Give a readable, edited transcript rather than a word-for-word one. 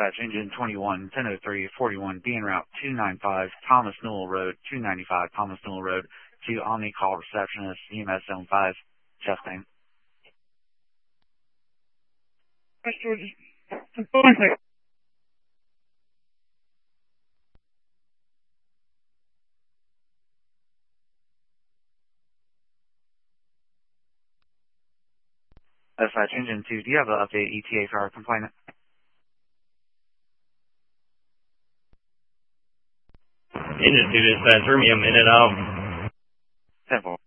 Dispatch Engine 21, 1003, 41, being route 295, Thomas Newell Road, 295, Thomas Newell Road, to Omni Call Receptionist, EMS Zone 5, Chastain. Dispatch Engine 2, do you have an update ETA for our complainant? Engine 2 Dispatch, hear me a minute, 10-4.